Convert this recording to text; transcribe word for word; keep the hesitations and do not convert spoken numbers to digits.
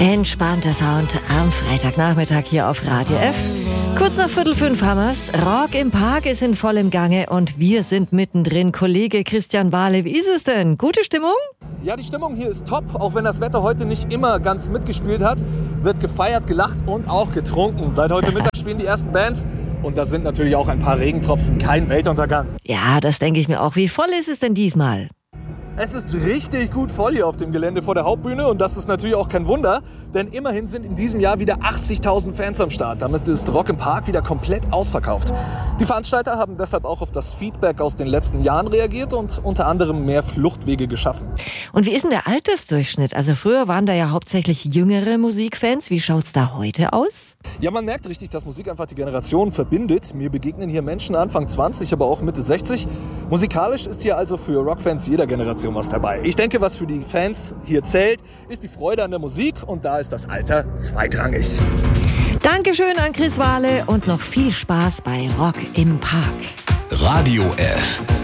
Entspannter Sound am Freitagnachmittag hier auf Radio F. Kurz nach Viertel fünf haben wir's. Rock im Park ist in vollem Gange und wir sind mittendrin. Kollege Christian Wahle, wie ist es denn? Gute Stimmung? Ja, die Stimmung hier ist top. Auch wenn das Wetter heute nicht immer ganz mitgespielt hat, wird gefeiert, gelacht und auch getrunken. Seit heute Mittag spielen die ersten Bands. Und da sind natürlich auch ein paar Regentropfen, kein Weltuntergang. Ja, das denke ich mir auch. Wie voll ist es denn diesmal? Es ist richtig gut voll hier auf dem Gelände vor der Hauptbühne und das ist natürlich auch kein Wunder, denn immerhin sind in diesem Jahr wieder achtzigtausend Fans am Start. Damit ist Rock im Park wieder komplett ausverkauft. Die Veranstalter haben deshalb auch auf das Feedback aus den letzten Jahren reagiert und unter anderem mehr Fluchtwege geschaffen. Und wie ist denn der Altersdurchschnitt? Also früher waren da ja hauptsächlich jüngere Musikfans. Wie schaut's da heute aus? Ja, man merkt richtig, dass Musik einfach die Generationen verbindet. Mir begegnen hier Menschen Anfang zwanzig, aber auch Mitte sechzig. Musikalisch ist hier also für Rockfans jeder Generation was dabei. Ich denke, was für die Fans hier zählt, ist die Freude an der Musik und da ist das Alter zweitrangig. Dankeschön an Chris Wahle und noch viel Spaß bei Rock im Park. Radio F.